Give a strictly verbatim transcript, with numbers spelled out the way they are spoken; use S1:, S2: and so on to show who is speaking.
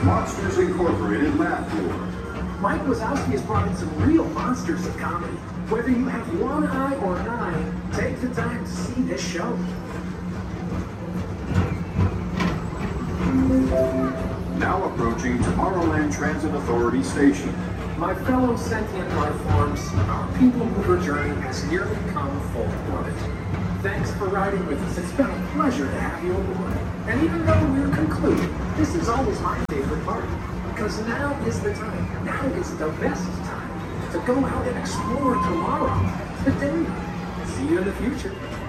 S1: Monsters Incorporated Laugh War.
S2: Mike Wazowski has brought in some real monsters of comedy. Whether you have one eye or nine, take the time to see this show.
S1: Now approaching Tomorrowland Transit Authority Station.
S2: My fellow sentient life forms, our People Mover journey has nearly come full orbit. Thanks for riding with us. It's been a pleasure to have you aboard. And even though we're concluded, this is always my favorite part. Because now is the time, now is the best time to go out and explore tomorrow, today. See you in the future.